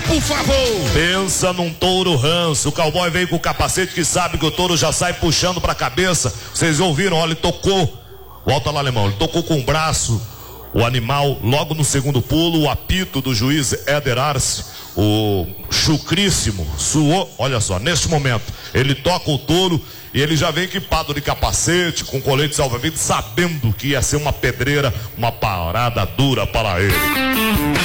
por favor. Pensa num touro ranço. O cowboy veio com o capacete que sabe que o touro já sai puxando pra cabeça. Vocês ouviram? Olha, ele tocou. Volta lá, alemão. Ele tocou com o braço. O animal, logo no segundo pulo, o apito do juiz Éder Arce, o chucríssimo, suou. Olha só, neste momento, ele toca o touro e ele já vem equipado de capacete, com colete salva-vidas, sabendo que ia ser uma pedreira, uma parada dura para ele.